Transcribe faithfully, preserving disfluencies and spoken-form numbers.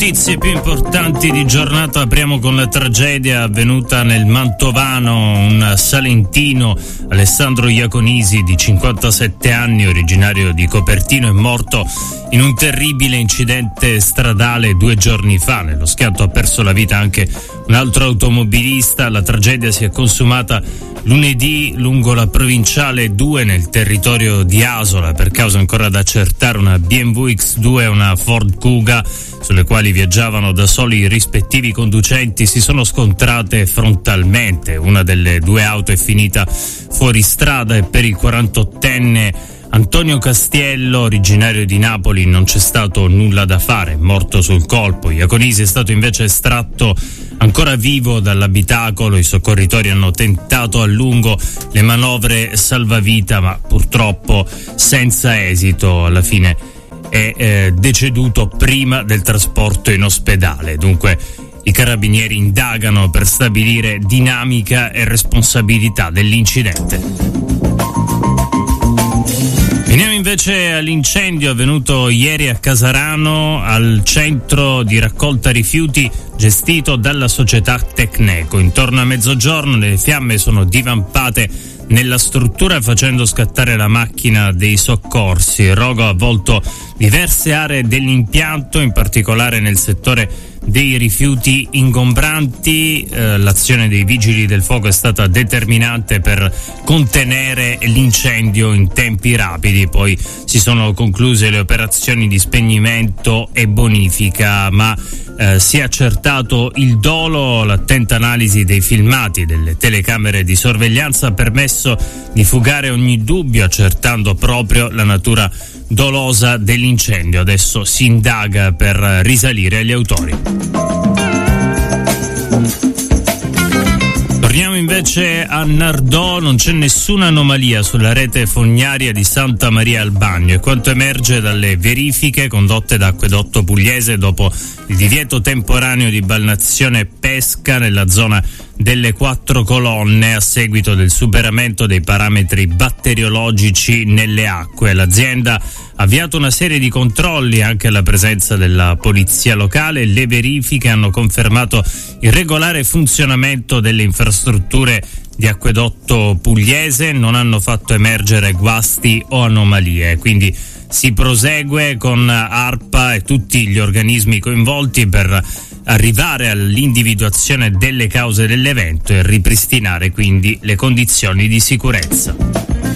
notizie più importanti di giornata. Apriamo con la tragedia avvenuta nel Mantovano. Un salentino, Alessandro Iaconisi, di cinquantasette anni, originario di Copertino, è morto in un terribile incidente stradale due giorni fa. Nello schianto ha perso la vita anche un altro automobilista. La tragedia si è consumata lunedì lungo la provinciale due nel territorio di Asola, per causa ancora da accertare. Una B M W X due e una Ford Kuga, sulle quali viaggiavano da soli i rispettivi conducenti, si sono scontrate frontalmente. Una delle due auto è finita fuori strada e per il quarantottenne Antonio Castiello, originario di Napoli, non c'è stato nulla da fare, morto sul colpo. Iaconisi è stato invece estratto ancora vivo dall'abitacolo. I soccorritori hanno tentato a lungo le manovre salvavita, ma purtroppo senza esito. Alla fine è eh, deceduto prima del trasporto in ospedale. Dunque i carabinieri indagano per stabilire dinamica e responsabilità dell'incidente. Veniamo invece all'incendio avvenuto ieri a Casarano, al centro di raccolta rifiuti gestito dalla società Tecneco. Intorno a mezzogiorno le fiamme sono divampate nella struttura facendo scattare la macchina dei soccorsi. Il rogo ha avvolto diverse aree dell'impianto, in particolare nel settore dei rifiuti ingombranti. Eh, l'azione dei vigili del fuoco è stata determinante per contenere l'incendio in tempi rapidi. Poi si sono concluse le operazioni di spegnimento e bonifica, ma eh, si è accertato il dolo. L'attenta analisi dei filmati delle telecamere di sorveglianza ha permesso di fugare ogni dubbio, accertando proprio la natura dolosa dell'incendio. Adesso si indaga per risalire agli autori. Torniamo invece a Nardò. Non c'è nessuna anomalia sulla rete fognaria di Santa Maria al Bagno, e quanto emerge dalle verifiche condotte da Acquedotto Pugliese dopo il divieto temporaneo di balnazione e pesca nella zona delle quattro colonne a seguito del superamento dei parametri batteriologici nelle acque. L'azienda ha avviato una serie di controlli anche alla presenza della polizia locale. Le verifiche hanno confermato il regolare funzionamento delle infrastrutture di Acquedotto Pugliese, non hanno fatto emergere guasti o anomalie. Quindi si prosegue con ARPA e tutti gli organismi coinvolti per arrivare all'individuazione delle cause dell'evento e ripristinare quindi le condizioni di sicurezza.